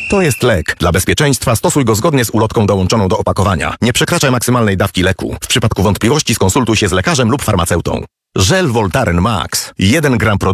To jest lek. Dla bezpieczeństwa stosuj go zgodnie z ulotką dołączoną do opakowania. Nie przekraczaj maksymalnej dawki leku. W przypadku wątpliwości skonsultuj się z lekarzem lub farmaceutą. Żel Voltaren Max. 1 gram